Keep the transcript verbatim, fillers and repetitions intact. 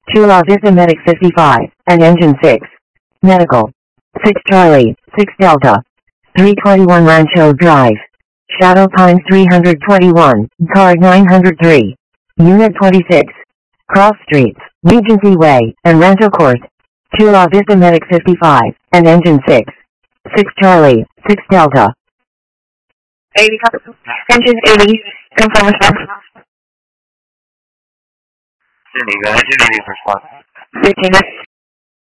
Chula Vista Medic fifty-five, and Engine six. Medical. six Charlie, six Delta. three twenty-one Rancho Drive. Shadow Pines three twenty-one, Card nine oh three. Unit twenty-six. Cross Streets, Regency Way, and Rancho Court. Chula Vista Medic fifty-five, and Engine six. six Charlie, six Delta. eighty, engine eighty, confirm response. Sydney, go ahead, Sydney, response. fifteen.